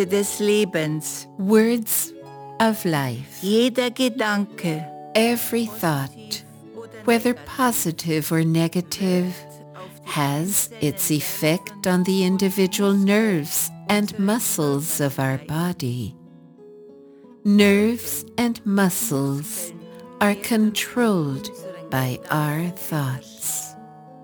des Lebens. Words of life. Jeder Gedanke, Every thought, whether positive or negative, has its effect on the individual nerves and muscles of our body. Nerves and muscles are controlled by our thoughts.